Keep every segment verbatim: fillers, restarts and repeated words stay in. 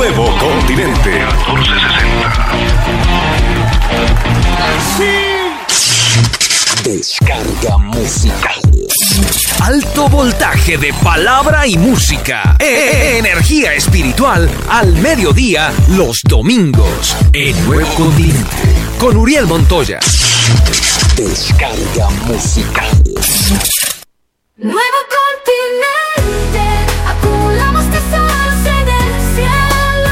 Nuevo Continente catorce sesenta. Sí. Descarga musical. Alto voltaje de palabra y música. E- energía espiritual al mediodía los domingos en Nuevo Continente. Con Uriel Montoya. Descarga musical. Nuevo Continente, acumulamos tesoros en el cielo.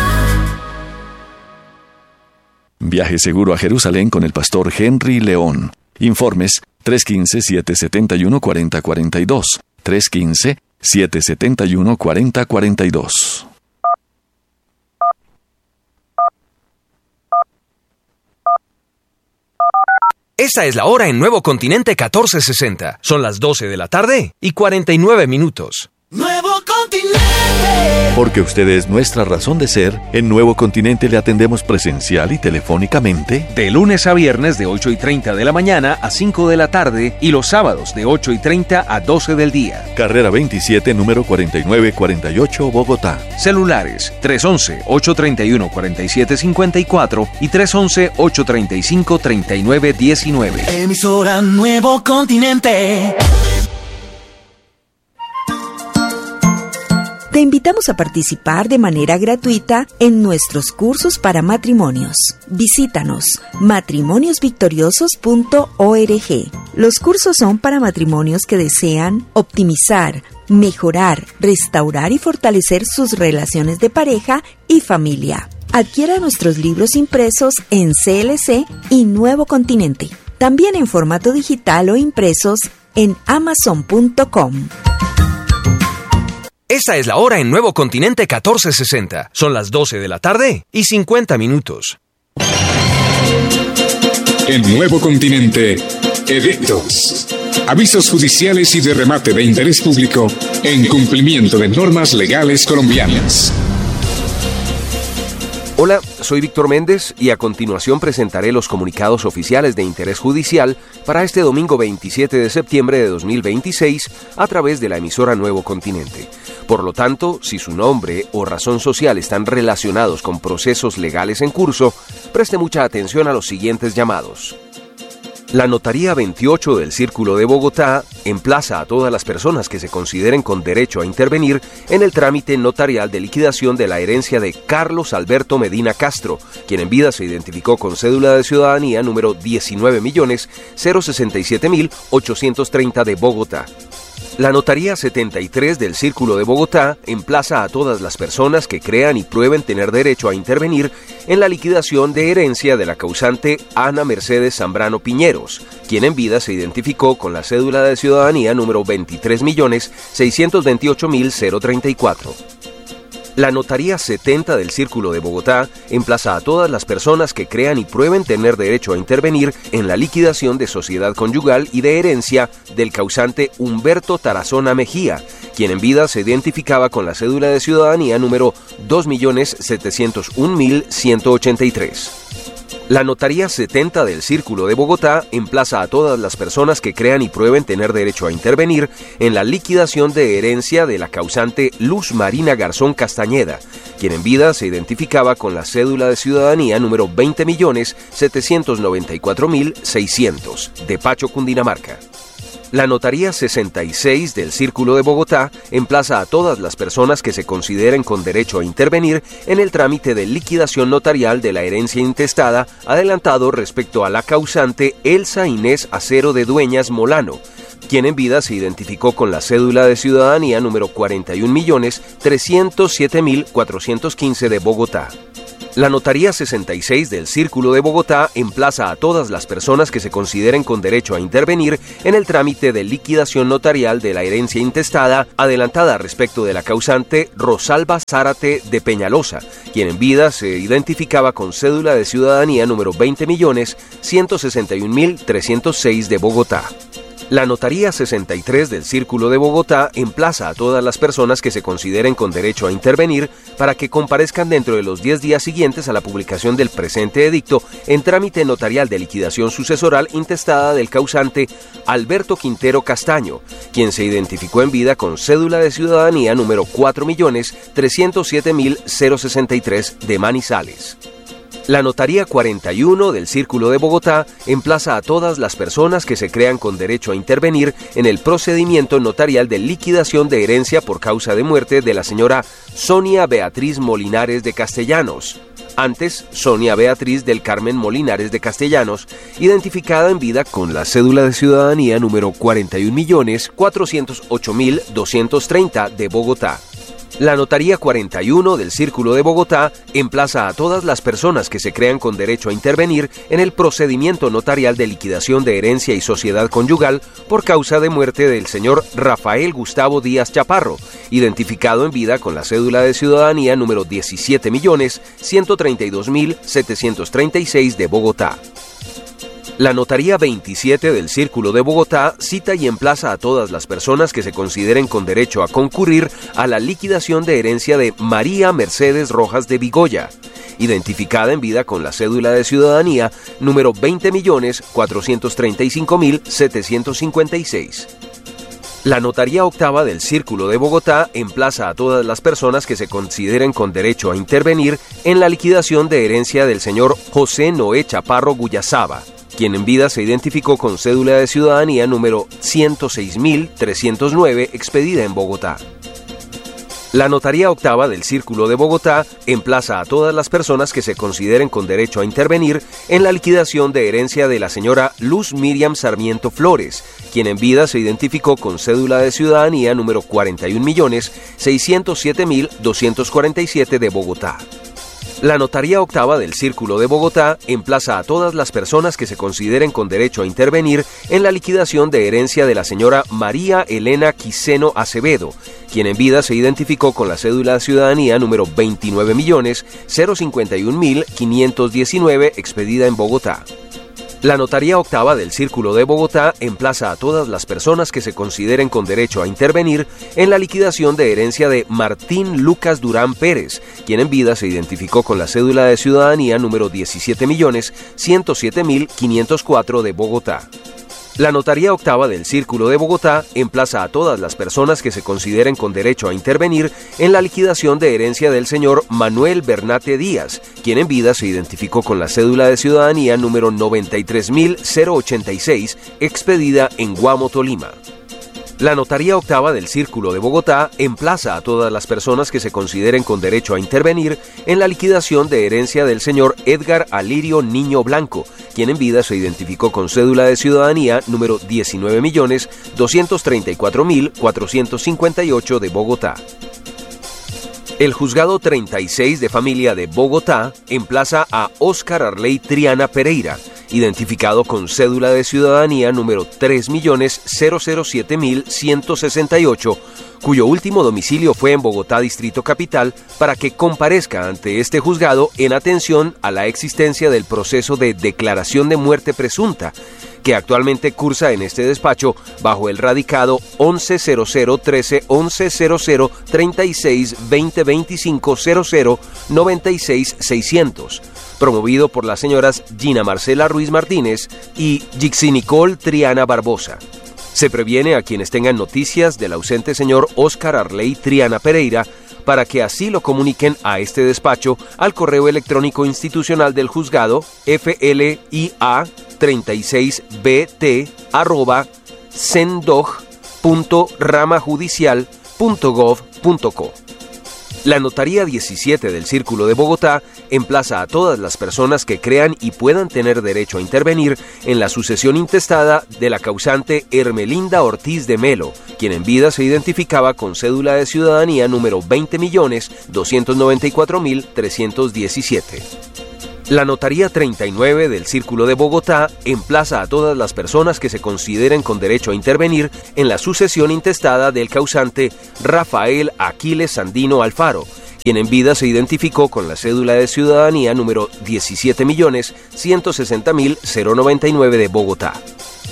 Viaje seguro a Jerusalén con el pastor Henry León. Informes tres uno cinco, siete siete uno, cuatro cero cuatro dos. tres uno cinco, siete siete uno, cuatro cero cuatro dos. Esa es la hora en Nuevo Continente catorce sesenta. Son las doce de la tarde y cuarenta y nueve minutos. Nuevo Continente. Porque usted es nuestra razón de ser, en Nuevo Continente le atendemos presencial y telefónicamente. De lunes a viernes de ocho y treinta de la mañana a cinco de la tarde y los sábados de ocho y treinta a doce del día. Carrera veintisiete, número cuarenta y nueve cuarenta y ocho, Bogotá. Celulares tres uno uno, ocho tres uno, cuatro siete cinco cuatro y tres uno uno, ocho tres cinco, tres nueve uno nueve. Emisora Nuevo Continente. Te invitamos a participar de manera gratuita en nuestros cursos para matrimonios. Visítanos matrimonios victoriosos punto org. Los cursos son para matrimonios que desean optimizar, mejorar, restaurar y fortalecer sus relaciones de pareja y familia. Adquiera nuestros libros impresos en C L C y Nuevo Continente. También en formato digital o impresos en amazon punto com. Esa es la hora en Nuevo Continente catorce sesenta. Son las doce de la tarde y cincuenta minutos. En Nuevo Continente, edictos. Avisos judiciales y de remate de interés público en cumplimiento de normas legales colombianas. Hola, soy Víctor Méndez y a continuación presentaré los comunicados oficiales de interés judicial para este domingo veintisiete de septiembre de dos mil veintiséis a través de la emisora Nuevo Continente. Por lo tanto, si su nombre o razón social están relacionados con procesos legales en curso, preste mucha atención a los siguientes llamados. La Notaría veintiocho del Círculo de Bogotá emplaza a todas las personas que se consideren con derecho a intervenir en el trámite notarial de liquidación de la herencia de Carlos Alberto Medina Castro, quien en vida se identificó con cédula de ciudadanía número diecinueve millones cero sesenta y siete mil ochocientos treinta de Bogotá. La Notaría setenta y tres del Círculo de Bogotá emplaza a todas las personas que crean y prueben tener derecho a intervenir en la liquidación de herencia de la causante Ana Mercedes Zambrano Piñeros, quien en vida se identificó con la cédula de ciudadanía número veintitrés millones seiscientos veintiocho mil treinta y cuatro. La Notaría setenta del Círculo de Bogotá emplaza a todas las personas que crean y prueben tener derecho a intervenir en la liquidación de sociedad conyugal y de herencia del causante Humberto Tarazona Mejía, quien en vida se identificaba con la cédula de ciudadanía número dos millones setecientos un mil ciento ochenta y tres. La Notaría setenta del Círculo de Bogotá emplaza a todas las personas que crean y prueben tener derecho a intervenir en la liquidación de herencia de la causante Luz Marina Garzón Castañeda, quien en vida se identificaba con la cédula de ciudadanía número veinte millones setecientos noventa y cuatro mil seiscientos de Pacho, Cundinamarca. La Notaría sesenta y seis del Círculo de Bogotá emplaza a todas las personas que se consideren con derecho a intervenir en el trámite de liquidación notarial de la herencia intestada adelantado respecto a la causante Elsa Inés Acero de Dueñas Molano, quien en vida se identificó con la cédula de ciudadanía número cuarenta y un millones trescientos siete mil cuatrocientos quince de Bogotá. La Notaría sesenta y seis del Círculo de Bogotá emplaza a todas las personas que se consideren con derecho a intervenir en el trámite de liquidación notarial de la herencia intestada adelantada respecto de la causante Rosalba Zárate de Peñalosa, quien en vida se identificaba con cédula de ciudadanía número veinte millones ciento sesenta y un mil trescientos seis de Bogotá. La Notaría sesenta y tres del Círculo de Bogotá emplaza a todas las personas que se consideren con derecho a intervenir para que comparezcan dentro de los diez días siguientes a la publicación del presente edicto en trámite notarial de liquidación sucesoral intestada del causante Alberto Quintero Castaño, quien se identificó en vida con cédula de ciudadanía número cuatro millones trescientos siete mil sesenta y tres de Manizales. La Notaría cuarenta y uno del Círculo de Bogotá emplaza a todas las personas que se crean con derecho a intervenir en el procedimiento notarial de liquidación de herencia por causa de muerte de la señora Sonia Beatriz Molinares de Castellanos, antes Sonia Beatriz del Carmen Molinares de Castellanos, identificada en vida con la cédula de ciudadanía número cuarenta y un millones cuatrocientos ocho mil doscientos treinta de Bogotá. La Notaría cuarenta y uno del Círculo de Bogotá emplaza a todas las personas que se crean con derecho a intervenir en el procedimiento notarial de liquidación de herencia y sociedad conyugal por causa de muerte del señor Rafael Gustavo Díaz Chaparro, identificado en vida con la cédula de ciudadanía número diecisiete millones ciento treinta y dos mil setecientos treinta y seis de Bogotá. La Notaría veintisiete del Círculo de Bogotá cita y emplaza a todas las personas que se consideren con derecho a concurrir a la liquidación de herencia de María Mercedes Rojas de Vigoya, identificada en vida con la cédula de ciudadanía número veinte millones cuatrocientos treinta y cinco mil setecientos cincuenta y seis. La Notaría octava del Círculo de Bogotá emplaza a todas las personas que se consideren con derecho a intervenir en la liquidación de herencia del señor José Noé Chaparro Guyazaba, quien en vida se identificó con cédula de ciudadanía número ciento seis mil trescientos nueve expedida en Bogotá. La Notaría octava del Círculo de Bogotá emplaza a todas las personas que se consideren con derecho a intervenir en la liquidación de herencia de la señora Luz Miriam Sarmiento Flores, quien en vida se identificó con cédula de ciudadanía número cuarenta y un millones seiscientos siete mil doscientos cuarenta y siete de Bogotá. La Notaría octava del Círculo de Bogotá emplaza a todas las personas que se consideren con derecho a intervenir en la liquidación de herencia de la señora María Elena Quiseno Acevedo, quien en vida se identificó con la cédula de ciudadanía número veintinueve millones cincuenta y un mil quinientos diecinueve expedida en Bogotá. La Notaría octava del Círculo de Bogotá emplaza a todas las personas que se consideren con derecho a intervenir en la liquidación de herencia de Martín Lucas Durán Pérez, quien en vida se identificó con la cédula de ciudadanía número diecisiete millones ciento siete mil quinientos cuatro de Bogotá. La Notaría octava del Círculo de Bogotá emplaza a todas las personas que se consideren con derecho a intervenir en la liquidación de herencia del señor Manuel Bernate Díaz, quien en vida se identificó con la cédula de ciudadanía número noventa y tres mil ochenta y seis, expedida en Guamo, Tolima. La Notaría octava del Círculo de Bogotá emplaza a todas las personas que se consideren con derecho a intervenir en la liquidación de herencia del señor Edgar Alirio Niño Blanco, quien en vida se identificó con cédula de ciudadanía número diecinueve millones doscientos treinta y cuatro mil cuatrocientos cincuenta y ocho de Bogotá. El Juzgado treinta y seis de Familia de Bogotá emplaza a Óscar Arley Triana Pereira, identificado con cédula de ciudadanía número tres millones siete mil ciento sesenta y ocho, cuyo último domicilio fue en Bogotá Distrito Capital, para que comparezca ante este juzgado en atención a la existencia del proceso de declaración de muerte presunta, que actualmente cursa en este despacho bajo el radicado once cero cero trece once cero cero treinta y seis veinte veinticinco cero cero noventa y seis seiscientos, promovido por las señoras Gina Marcela Ruiz Martínez y Gixi Nicole Triana Barbosa. Se previene a quienes tengan noticias del ausente señor Óscar Arley Triana Pereira para que así lo comuniquen a este despacho al correo electrónico institucional del juzgado f l i a treinta y seis b t arroba sendog punto ramajudicial punto gov punto co. La Notaría diecisiete del Círculo de Bogotá emplaza a todas las personas que crean y puedan tener derecho a intervenir en la sucesión intestada de la causante Hermelinda Ortiz de Melo, quien en vida se identificaba con cédula de ciudadanía número veinte millones doscientos noventa y cuatro mil trescientos diecisiete. La Notaría treinta y nueve del Círculo de Bogotá emplaza a todas las personas que se consideren con derecho a intervenir en la sucesión intestada del causante Rafael Aquiles Sandino Alfaro, quien en vida se identificó con la cédula de ciudadanía número diecisiete millones ciento sesenta mil noventa y nueve de Bogotá.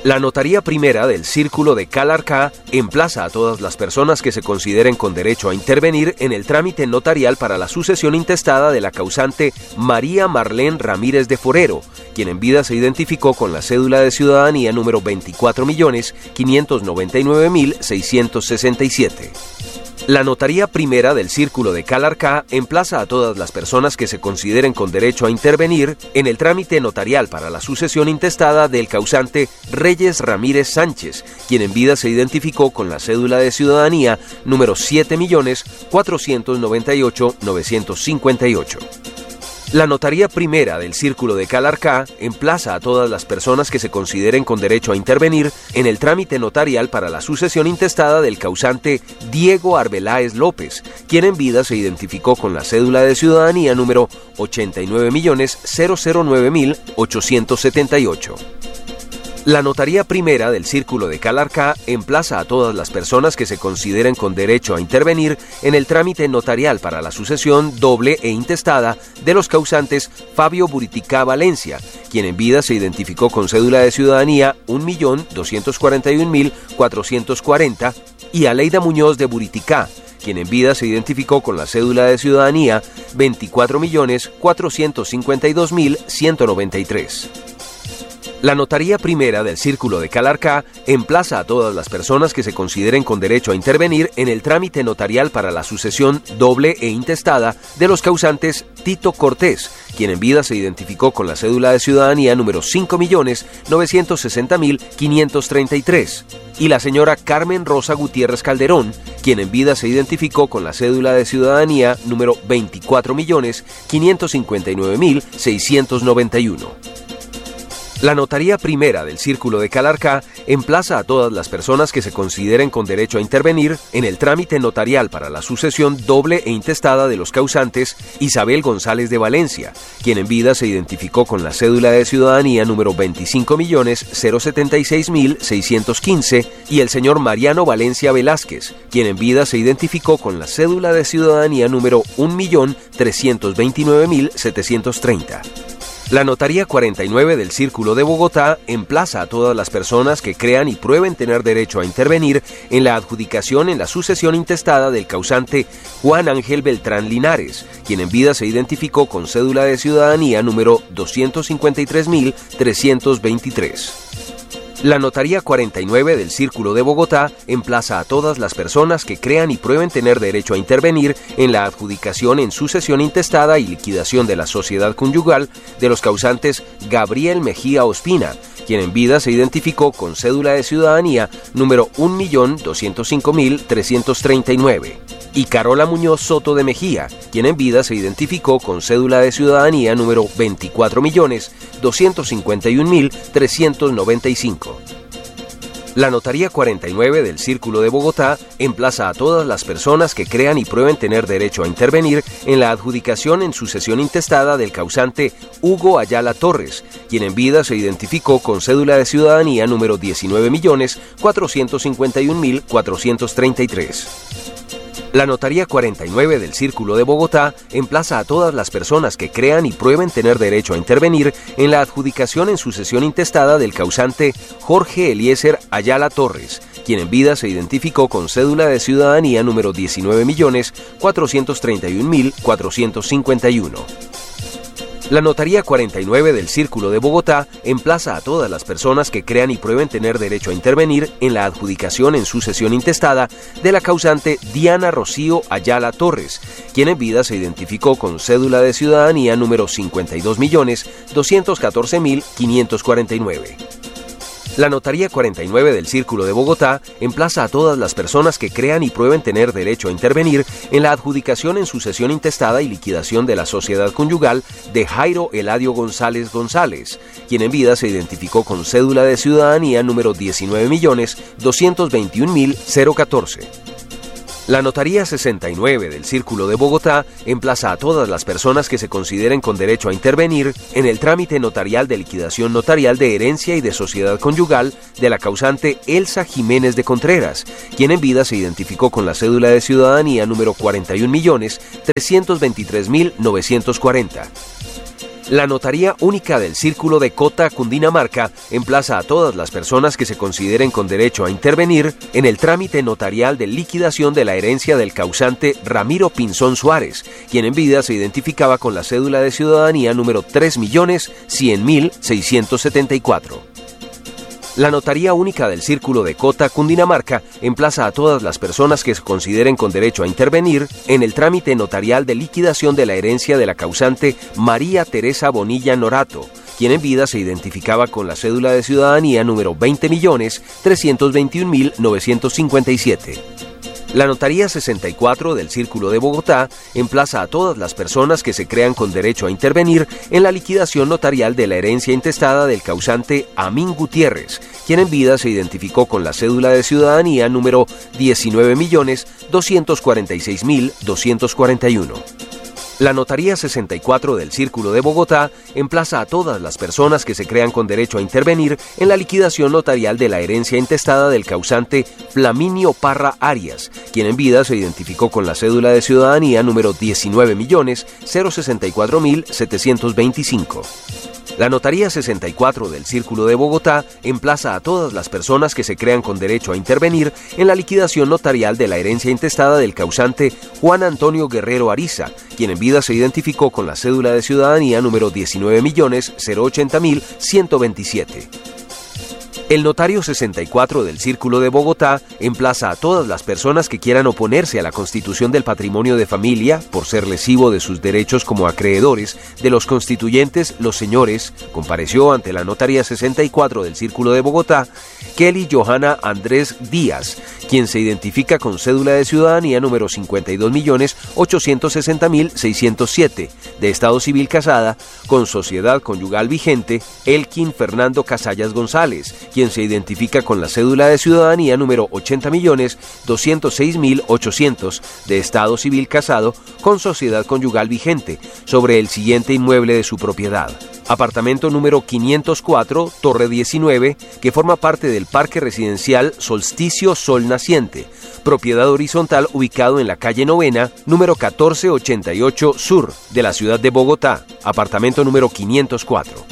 La Notaría Primera del Círculo de Calarcá emplaza a todas las personas que se consideren con derecho a intervenir en el trámite notarial para la sucesión intestada de la causante María Marlene Ramírez de Forero, quien en vida se identificó con la cédula de ciudadanía número veinticuatro millones quinientos noventa y nueve mil seiscientos sesenta y siete. La Notaría Primera del Círculo de Calarcá emplaza a todas las personas que se consideren con derecho a intervenir en el trámite notarial para la sucesión intestada del causante Reyes Ramírez Sánchez, quien en vida se identificó con la cédula de ciudadanía número siete millones cuatrocientos noventa y ocho mil novecientos cincuenta y ocho. La Notaría Primera del Círculo de Calarcá emplaza a todas las personas que se consideren con derecho a intervenir en el trámite notarial para la sucesión intestada del causante Diego Arbeláez López, quien en vida se identificó con la cédula de ciudadanía número ochenta y nueve millones nueve mil ochocientos setenta y ocho. La Notaría Primera del Círculo de Calarcá emplaza a todas las personas que se consideren con derecho a intervenir en el trámite notarial para la sucesión doble e intestada de los causantes Fabio Buriticá Valencia, quien en vida se identificó con cédula de ciudadanía un millón doscientos cuarenta y un mil cuatrocientos cuarenta, y Aleida Muñoz de Buriticá, quien en vida se identificó con la cédula de ciudadanía veinticuatro millones cuatrocientos cincuenta y dos mil ciento noventa y tres. La Notaría Primera del Círculo de Calarcá emplaza a todas las personas que se consideren con derecho a intervenir en el trámite notarial para la sucesión doble e intestada de los causantes Tito Cortés, quien en vida se identificó con la cédula de ciudadanía número cinco millones novecientos sesenta mil quinientos treinta y tres, y la señora Carmen Rosa Gutiérrez Calderón, quien en vida se identificó con la cédula de ciudadanía número veinticuatro millones quinientos cincuenta y nueve mil seiscientos noventa y uno. La Notaría Primera del Círculo de Calarcá emplaza a todas las personas que se consideren con derecho a intervenir en el trámite notarial para la sucesión doble e intestada de los causantes Isabel González de Valencia, quien en vida se identificó con la cédula de ciudadanía número veinticinco millones setenta y seis mil seiscientos quince, y el señor Mariano Valencia Velázquez, quien en vida se identificó con la cédula de ciudadanía número un millón trescientos veintinueve mil setecientos treinta. La Notaría cuarenta y nueve del Círculo de Bogotá emplaza a todas las personas que crean y prueben tener derecho a intervenir en la adjudicación en la sucesión intestada del causante Juan Ángel Beltrán Linares, quien en vida se identificó con cédula de ciudadanía número doscientos cincuenta y tres mil trescientos veintitrés. La Notaría cuarenta y nueve del Círculo de Bogotá emplaza a todas las personas que crean y prueben tener derecho a intervenir en la adjudicación en sucesión intestada y liquidación de la sociedad conyugal de los causantes Gabriel Mejía Ospina, quien en vida se identificó con cédula de ciudadanía número un millón doscientos cinco mil trescientos treinta y nueve, y Carola Muñoz Soto de Mejía, quien en vida se identificó con cédula de ciudadanía número veinticuatro millones doscientos cincuenta y un mil trescientos noventa y cinco. La Notaría cuarenta y nueve del Círculo de Bogotá emplaza a todas las personas que crean y prueben tener derecho a intervenir en la adjudicación en sucesión intestada del causante Hugo Ayala Torres, quien en vida se identificó con cédula de ciudadanía número diecinueve millones cuatrocientos cincuenta y un mil cuatrocientos treinta y tres. La Notaría cuarenta y nueve del Círculo de Bogotá emplaza a todas las personas que crean y prueben tener derecho a intervenir en la adjudicación en sucesión intestada del causante Jorge Eliezer Ayala Torres, quien en vida se identificó con cédula de ciudadanía número diecinueve millones cuatrocientos treinta y un mil cuatrocientos cincuenta y uno. La Notaría cuarenta y nueve del Círculo de Bogotá emplaza a todas las personas que crean y prueben tener derecho a intervenir en la adjudicación en sucesión intestada de la causante Diana Rocío Ayala Torres, quien en vida se identificó con cédula de ciudadanía número cincuenta y dos millones doscientos catorce mil quinientos cuarenta y nueve. La Notaría cuarenta y nueve del Círculo de Bogotá emplaza a todas las personas que crean y prueben tener derecho a intervenir en la adjudicación en sucesión intestada y liquidación de la sociedad conyugal de Jairo Eladio González González, quien en vida se identificó con cédula de ciudadanía número diecinueve millones doscientos veintiún mil catorce. La Notaría sesenta y nueve del Círculo de Bogotá emplaza a todas las personas que se consideren con derecho a intervenir en el trámite notarial de liquidación notarial de herencia y de sociedad conyugal de la causante Elsa Jiménez de Contreras, quien en vida se identificó con la cédula de ciudadanía número cuarenta y un millones trescientos veintitrés mil novecientos cuarenta. La Notaría Única del Círculo de Cota, Cundinamarca, emplaza a todas las personas que se consideren con derecho a intervenir en el trámite notarial de liquidación de la herencia del causante Ramiro Pinzón Suárez, quien en vida se identificaba con la cédula de ciudadanía número tres millones cien mil seiscientos setenta y cuatro. La Notaría Única del Círculo de Cota, Cundinamarca, emplaza a todas las personas que se consideren con derecho a intervenir en el trámite notarial de liquidación de la herencia de la causante María Teresa Bonilla Norato, quien en vida se identificaba con la cédula de ciudadanía número veinte millones trescientos veintiún mil novecientos cincuenta y siete. La Notaría sesenta y cuatro del Círculo de Bogotá emplaza a todas las personas que se crean con derecho a intervenir en la liquidación notarial de la herencia intestada del causante Amín Gutiérrez, quien en vida se identificó con la cédula de ciudadanía número diecinueve millones doscientos cuarenta y seis mil doscientos cuarenta y uno. La Notaría sesenta y cuatro del Círculo de Bogotá emplaza a todas las personas que se crean con derecho a intervenir en la liquidación notarial de la herencia intestada del causante Flaminio Parra Arias, quien en vida se identificó con la cédula de ciudadanía número diecinueve millones sesenta y cuatro mil setecientos veinticinco. La Notaría sesenta y cuatro del Círculo de Bogotá emplaza a todas las personas que se crean con derecho a intervenir en la liquidación notarial de la herencia intestada del causante Juan Antonio Guerrero Ariza, quien en vida se identificó con la cédula de ciudadanía número diecinueve millones ochenta mil ciento veintisiete. El Notario sesenta y cuatro del Círculo de Bogotá emplaza a todas las personas que quieran oponerse a la constitución del patrimonio de familia por ser lesivo de sus derechos como acreedores de los constituyentes los señores, compareció ante la Notaría sesenta y cuatro del Círculo de Bogotá, Kelly Johanna Andrés Díaz, quien se identifica con cédula de ciudadanía número cincuenta y dos millones ochocientos sesenta mil seiscientos siete, de estado civil casada, con sociedad conyugal vigente, Elkin Fernando Casallas González, quien se identifica con la cédula de ciudadanía número ochenta millones doscientos seis mil ochocientos, de estado civil casado, con sociedad conyugal vigente, sobre el siguiente inmueble de su propiedad: apartamento número quinientos cuatro, Torre diecinueve, que forma parte del Parque Residencial Solsticio Sol Naciente, propiedad horizontal ubicado en la calle Novena, número catorce ochenta y ocho Sur, de la ciudad de Bogotá, apartamento número quinientos cuatro.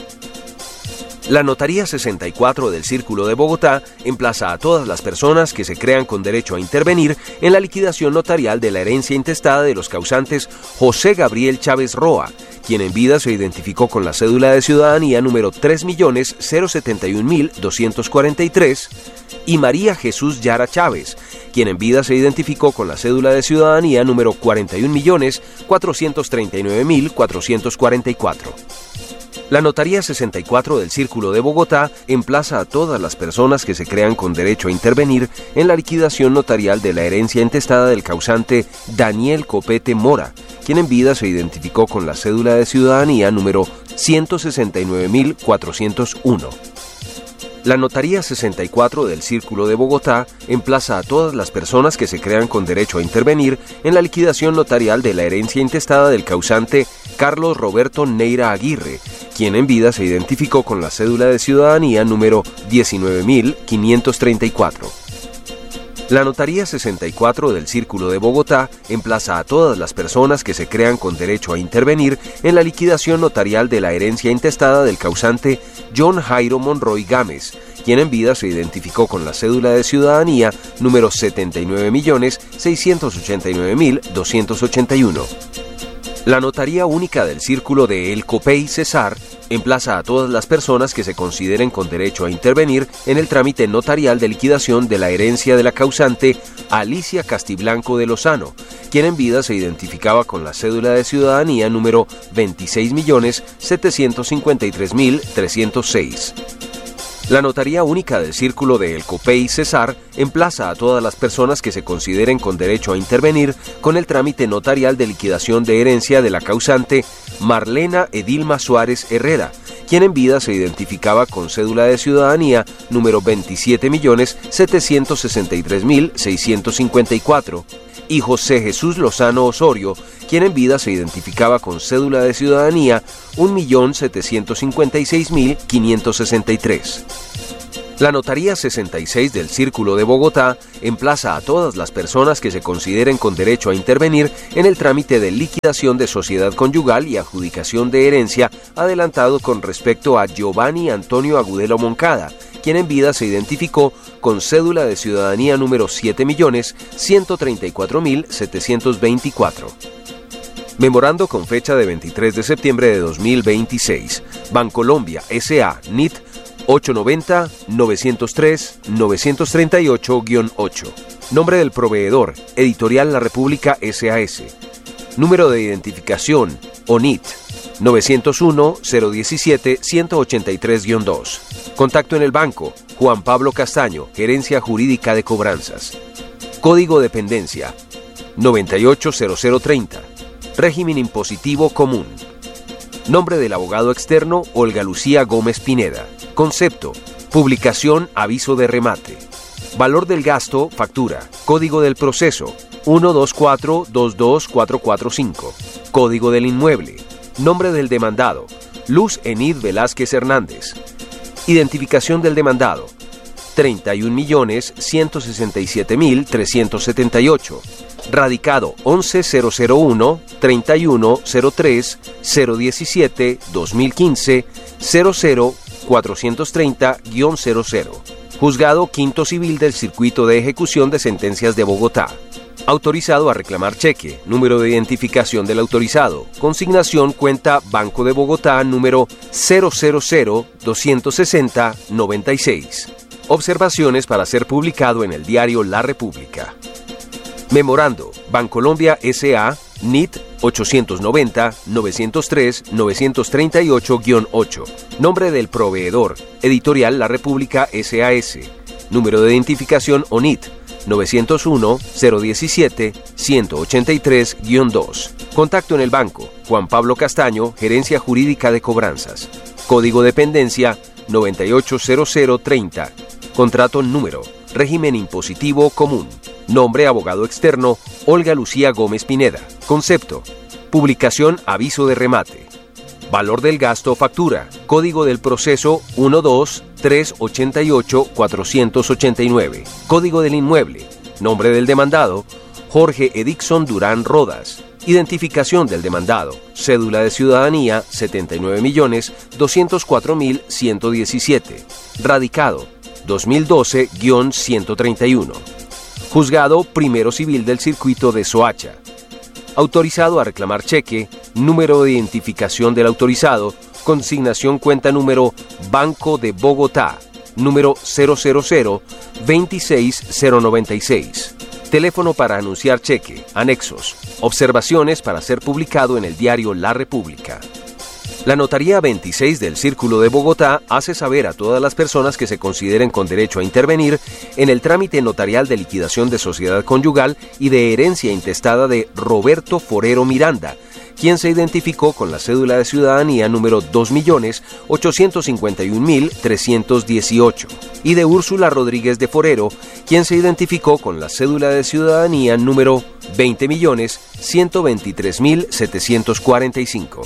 La Notaría sesenta y cuatro del Círculo de Bogotá emplaza a todas las personas que se crean con derecho a intervenir en la liquidación notarial de la herencia intestada de los causantes José Gabriel Chávez Roa, quien en vida se identificó con la cédula de ciudadanía número tres millones setenta y un mil doscientos cuarenta y tres, y María Jesús Yara Chávez, quien en vida se identificó con la cédula de ciudadanía número cuarenta y un millones cuatrocientos treinta y nueve mil cuatrocientos cuarenta y cuatro. La Notaría sesenta y cuatro del Círculo de Bogotá emplaza a todas las personas que se crean con derecho a intervenir en la liquidación notarial de la herencia intestada del causante Daniel Copete Mora, quien en vida se identificó con la cédula de ciudadanía número ciento sesenta y nueve mil cuatrocientos uno. La Notaría sesenta y cuatro del Círculo de Bogotá emplaza a todas las personas que se crean con derecho a intervenir en la liquidación notarial de la herencia intestada del causante Carlos Roberto Neira Aguirre, quien en vida se identificó con la cédula de ciudadanía número diecinueve mil quinientos treinta y cuatro. La Notaría sesenta y cuatro del Círculo de Bogotá emplaza a todas las personas que se crean con derecho a intervenir en la liquidación notarial de la herencia intestada del causante John Jairo Monroy Gámez, quien en vida se identificó con la cédula de ciudadanía número setenta y nueve millones seiscientos ochenta y nueve mil doscientos ochenta y uno. La Notaría Única del Círculo de El Copey Cesar emplaza a todas las personas que se consideren con derecho a intervenir en el trámite notarial de liquidación de la herencia de la causante Alicia Castiblanco de Lozano, quien en vida se identificaba con la cédula de ciudadanía número veintiséis millones setecientos cincuenta y tres mil trescientos seis. La Notaría Única del Círculo de El Copey Cesar emplaza a todas las personas que se consideren con derecho a intervenir con el trámite notarial de liquidación de herencia de la causante Marlena Edilma Suárez Herrera, quien en vida se identificaba con cédula de ciudadanía número veintisiete millones setecientos sesenta y tres mil seiscientos cincuenta y cuatro, y José Jesús Lozano Osorio, quien en vida se identificaba con cédula de ciudadanía un millón setecientos cincuenta y seis mil quinientos sesenta y tres. La Notaría sesenta y seis del Círculo de Bogotá emplaza a todas las personas que se consideren con derecho a intervenir en el trámite de liquidación de sociedad conyugal y adjudicación de herencia adelantado con respecto a Giovanni Antonio Agudelo Moncada, quien en vida se identificó con cédula de ciudadanía número siete millones ciento treinta y cuatro mil setecientos veinticuatro. Memorando con fecha de veintitrés de septiembre de dos mil veintiséis, Bancolombia S A N I T ochocientos noventa, novecientos tres, novecientos treinta y ocho guion ocho. Nombre del proveedor, Editorial La República S A S. Número de identificación, O N I T, novecientos uno, cero diecisiete, ciento ochenta y tres guion dos. Contacto en el banco, Juan Pablo Castaño, Gerencia Jurídica de Cobranzas. Código de Dependencia, noventa y ocho cero cero treinta. Régimen impositivo común. Nombre del abogado externo, Olga Lucía Gómez Pineda. Concepto, publicación, aviso de remate. Valor del gasto, factura. Código del proceso, uno dos cuatro dos dos cuatro cuatro cinco. Código del inmueble. Nombre del demandado, Luz Enid Velázquez Hernández. Identificación del demandado, treinta y un millones ciento sesenta y siete mil trescientos setenta y ocho. Radicado once cero cero uno, treinta y uno cero tres, cero diecisiete, dos mil quince, cero cero cuatrocientos treinta guion cero cero. Juzgado Quinto Civil del Circuito de Ejecución de Sentencias de Bogotá. Autorizado a reclamar cheque, número de identificación del autorizado, consignación cuenta Banco de Bogotá número cero cero cero, doscientos sesenta, noventa y seis. Observaciones para ser publicado en el diario La República. Memorando, Bancolombia S A N I T ochocientos noventa, novecientos tres, novecientos treinta y ocho guion ocho. Nombre del proveedor, Editorial La República S A S. Número de identificación O N I T, novecientos uno, cero diecisiete, ciento ochenta y tres guion dos. Contacto en el banco, Juan Pablo Castaño, Gerencia Jurídica de Cobranzas. Código de Dependencia, noventa y ocho cero cero treinta. Contrato número, régimen impositivo común. Nombre abogado externo, Olga Lucía Gómez Pineda. Concepto, publicación, aviso de remate. Valor del gasto, factura. Código del proceso uno dos tres ocho ocho cuatro ocho nueve. Código del inmueble. Nombre del demandado, Jorge Edixon Durán Rodas. Identificación del demandado, cédula de ciudadanía setenta y nueve millones doscientos cuatro mil ciento diecisiete. Radicado dos mil doce guion ciento treinta y uno. Juzgado Primero Civil del Circuito de Soacha. Autorizado a reclamar cheque, número de identificación del autorizado, consignación cuenta número Banco de Bogotá, número cero cero cero, veintiséis cero noventa y seis. Teléfono para anunciar cheque, anexos, observaciones para ser publicado en el diario La República. La Notaría veintiséis del Círculo de Bogotá hace saber a todas las personas que se consideren con derecho a intervenir en el trámite notarial de liquidación de sociedad conyugal y de herencia intestada de Roberto Forero Miranda, quien se identificó con la cédula de ciudadanía número dos millones ochocientos cincuenta y un mil trescientos dieciocho, y de Úrsula Rodríguez de Forero, quien se identificó con la cédula de ciudadanía número veinte millones ciento veintitrés mil setecientos cuarenta y cinco.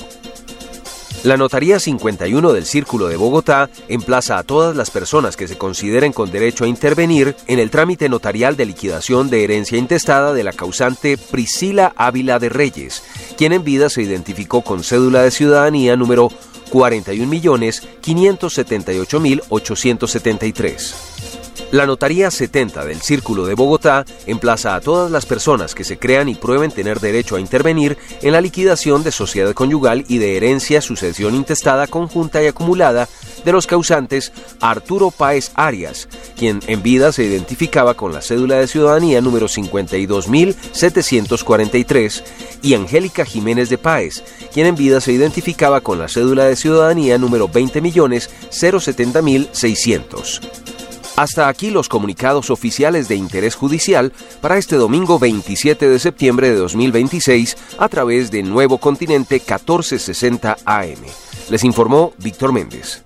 La Notaría cincuenta y uno del Círculo de Bogotá emplaza a todas las personas que se consideren con derecho a intervenir en el trámite notarial de liquidación de herencia intestada de la causante Priscila Ávila de Reyes, quien en vida se identificó con cédula de ciudadanía número cuarenta y un millones quinientos setenta y ocho mil ochocientos setenta y tres. La Notaría setenta del Círculo de Bogotá emplaza a todas las personas que se crean y prueben tener derecho a intervenir en la liquidación de sociedad conyugal y de herencia, sucesión intestada conjunta y acumulada de los causantes Arturo Páez Arias, quien en vida se identificaba con la cédula de ciudadanía número cincuenta y dos mil setecientos cuarenta y tres, y Angélica Jiménez de Páez, quien en vida se identificaba con la cédula de ciudadanía número veinte millones setenta mil seiscientos. Hasta aquí los comunicados oficiales de interés judicial para este domingo veintisiete de septiembre de dos mil veintiséis a través de Nuevo Continente catorce sesenta A M. Les informó Víctor Méndez.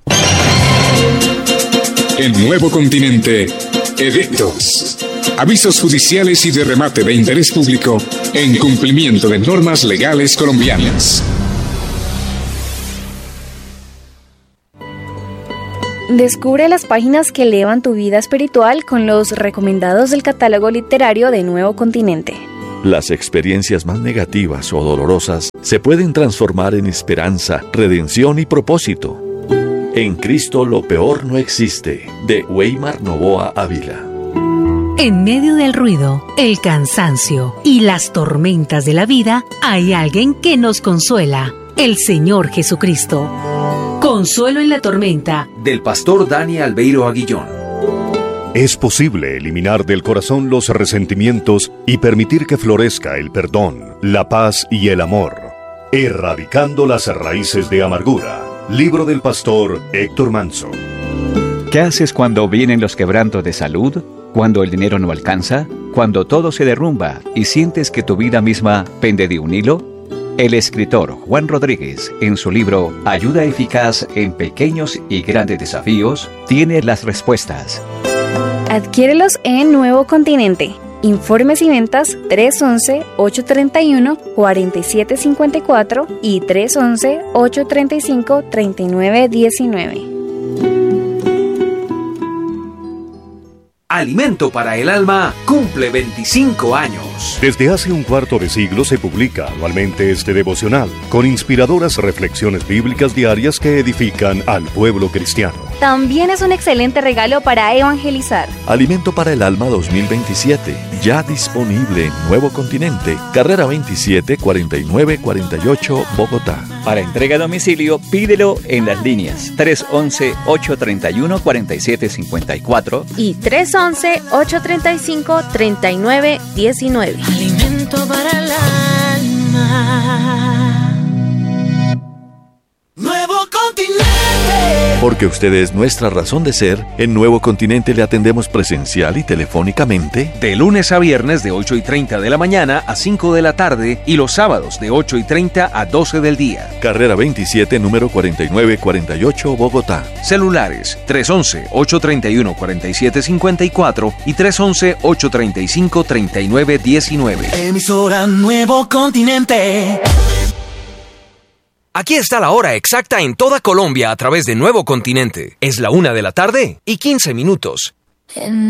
En Nuevo Continente, edictos, avisos judiciales y de remate de interés público en cumplimiento de normas legales colombianas. Descubre las páginas que elevan tu vida espiritual con los recomendados del catálogo literario de Nuevo Continente. Las experiencias más negativas o dolorosas se pueden transformar en esperanza, redención y propósito. En Cristo lo peor no existe, de Weimar Novoa Ávila. En medio del ruido, el cansancio y las tormentas de la vida, hay alguien que nos consuela, el Señor Jesucristo. Consuelo en la tormenta, del pastor Dani Albeiro Aguillón. Es posible eliminar del corazón los resentimientos y permitir que florezca el perdón, la paz y el amor, erradicando las raíces de amargura. Libro del pastor Héctor Manso. ¿Qué haces cuando vienen los quebrantos de salud? ¿Cuando el dinero no alcanza? ¿Cuando todo se derrumba y sientes que tu vida misma pende de un hilo? El escritor Juan Rodríguez, en su libro Ayuda eficaz en pequeños y grandes desafíos, tiene las respuestas. Adquiérelos en Nuevo Continente. Informes y ventas tres once, ocho treinta y uno, cuarenta y siete cincuenta y cuatro y tres once, ocho treinta y cinco, treinta y nueve diecinueve. Alimento para el Alma cumple veinticinco años. Desde hace un cuarto de siglo se publica anualmente este devocional, con inspiradoras reflexiones bíblicas diarias que edifican al pueblo cristiano. También es un excelente regalo para evangelizar. Alimento para el Alma dos mil veintisiete, ya disponible en Nuevo Continente, carrera veintisiete, cuarenta y nueve cuarenta y ocho, Bogotá. Para entrega a domicilio, pídelo en las líneas tres once, ocho treinta y uno, cuarenta y siete cincuenta y cuatro y tres once, ocho treinta y cinco, treinta y nueve diecinueve. Alimento para el alma. Nuevo Continente. Porque usted es nuestra razón de ser, en Nuevo Continente le atendemos presencial y telefónicamente. De lunes a viernes de ocho y treinta de la mañana a cinco de la tarde y los sábados de ocho y treinta a doce del día. Carrera veintisiete, número cuarenta y nueve cuarenta y ocho, Bogotá. Celulares tres once, ocho treinta y uno, cuarenta y siete cincuenta y cuatro y tres once, ocho treinta y cinco, treinta y nueve diecinueve. Emisora Nuevo Continente. Aquí está la hora exacta en toda Colombia a través de Nuevo Continente. Es la una de la tarde y quince minutos.